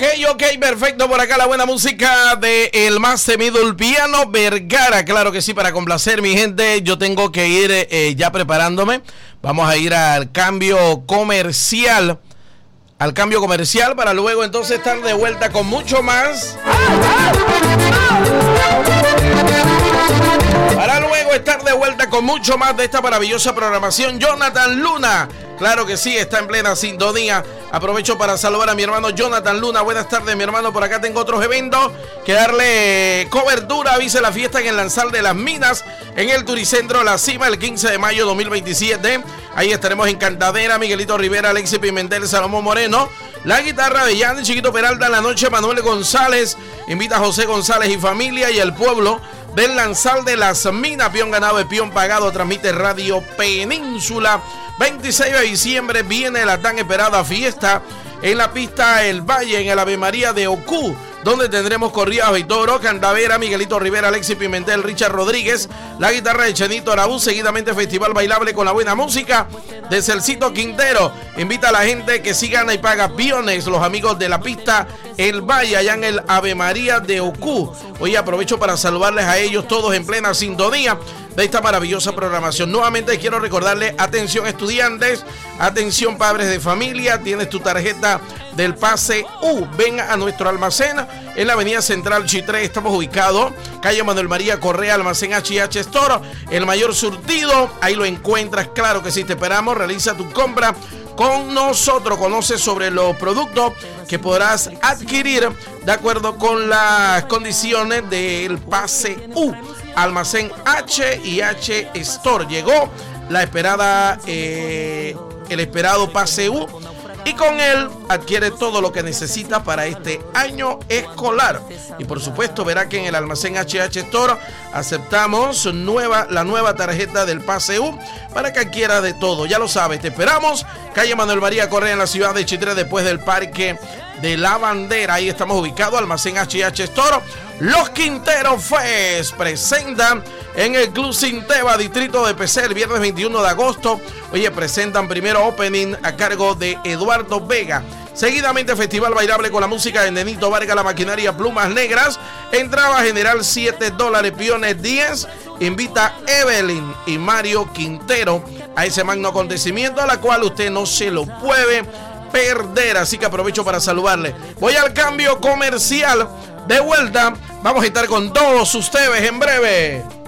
Ok, perfecto. Por acá la buena música de el más temido, el Piano Vergara. Claro que sí, para complacer mi gente, yo tengo que ir ya preparándome. Vamos a ir al cambio comercial. Para luego entonces estar de vuelta con mucho más. Para luego estar de vuelta con mucho más de esta maravillosa programación. Jonathan Luna, claro que sí, está en plena sintonía. Aprovecho para saludar a mi hermano Jonathan Luna. Buenas tardes, mi hermano. Por acá tengo otros eventos que darle cobertura. Avise la fiesta en el Lanzal de las Minas, en el Turicentro La Cima, el 15 de mayo 2027. Ahí estaremos en Cantadera, Miguelito Rivera, Alexis Pimentel, Salomón Moreno. La guitarra de Yanni Chiquito Peralta en la noche, Manuel González. Invita a José González y familia, y el pueblo del Lanzal de las Minas. Peón ganado y peón pagado. Transmite Radio Península. 26 de diciembre viene la tan esperada fiesta en la pista El Valle, en el Ave María de Ocú, donde tendremos corridas y toro, Candavera, Miguelito Rivera, Alexis Pimentel, Richard Rodríguez, la guitarra de Chenito Araúz. Seguidamente festival bailable con la buena música de Celcito Quintero. Invita a la gente que sí gana y paga piones, los amigos de la pista El Valle, allá en el Ave María de Ocú. Hoy aprovecho para saludarles a ellos, todos en plena sintonía de esta maravillosa programación. Nuevamente quiero recordarles, atención estudiantes, atención padres de familia, tienes tu tarjeta del pase U, ven a nuestro almacén en la avenida Central Chitré. Estamos ubicados calle Manuel María Correa, almacén H&H Store, el mayor surtido. Ahí lo encuentras, claro que sí, te esperamos. Realiza tu compra con nosotros, conoce sobre los productos que podrás adquirir de acuerdo con las condiciones del pase U. Almacén H&H Store. Llegó la esperada, el esperado pase U, y con él adquiere todo lo que necesita para este año escolar. Y por supuesto verá que en el almacén H&H Store aceptamos la nueva tarjeta del pase U para que adquiera de todo. Ya lo sabes, te esperamos. Calle Manuel María Correa, en la ciudad de Chitré, después del Parque de la Bandera. Ahí estamos ubicados, almacén H&H Store. Los Quinteros Fest presentan en el Club Sinteva, distrito de PC, el viernes 21 de agosto. Oye, presentan primero opening a cargo de Eduardo Vega. Seguidamente festival bailable con la música de Nenito Vargas, la maquinaria Plumas Negras. Entrada general $7, piones 10. Invita Evelyn y Mario Quintero a ese magno acontecimiento, a la cual usted no se lo puede perder. Así que aprovecho para saludarle. Voy al cambio comercial. De vuelta, vamos a estar con todos ustedes en breve.